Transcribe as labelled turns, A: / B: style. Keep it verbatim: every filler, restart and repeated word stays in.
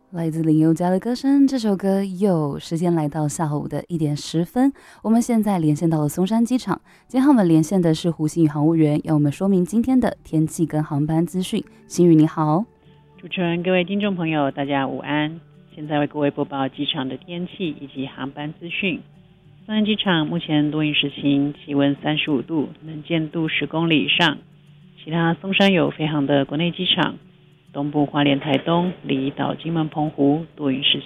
A: 来自林宥嘉的歌声，这首歌又时间来到下午的一点十分，我们现在连线到了松山机场。今天和我们连线的是胡星宇航务员，要我们说明今天的天气跟航班资讯。星宇你好。
B: 主持人、各位听众朋友，大家午安。现在为各位播报机场的天气以及航班资讯。松山机场目前多云时晴，气温三十五度，能见度十公里以上。其他松山有飞航的国内机场，东部花莲、台东、离岛、金门、澎湖多云时晴。